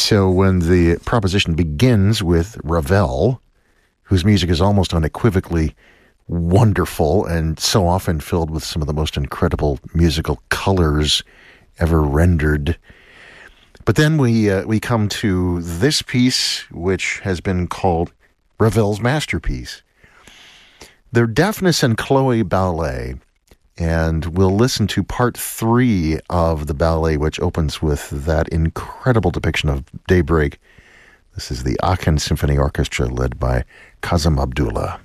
So when the proposition begins with Ravel, whose music is almost unequivocally wonderful and so often filled with some of the most incredible musical colors ever rendered. But then we come to this piece, which has been called Ravel's masterpiece. They're Daphnis and Chloe Ballet, and we'll listen to part 3 of the ballet, which opens with that incredible depiction of daybreak. This is the Aachen Symphony Orchestra led by Kazem Abdullah.